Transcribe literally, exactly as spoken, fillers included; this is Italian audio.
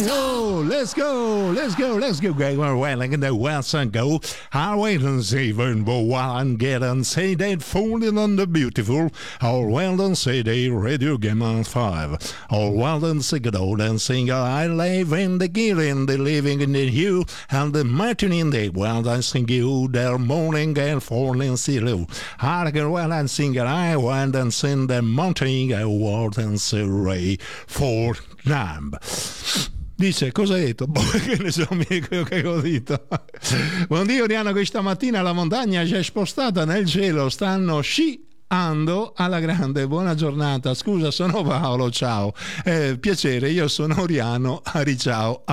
Oh, let's go, let's go, let's go. Well, I can the west and go. I'll wait and see even while and get and say that falling on the beautiful. All well and say they radio game on five. All well and sing it old and sing I live in the gear in the living in the hue and the mountain in the well and sing you their morning and falling silhouette. I can well and sing I went and sing the mountain I word and say ray for Lamb. Dice, cosa hai detto? Boh, che ne so, amico, che ho detto. Buongiorno, Diana, questa mattina la montagna si è spostata nel cielo, stanno sciando alla grande. Buona giornata, scusa, sono Paolo, ciao. Eh, piacere, io sono Oriano, Ari, ciao.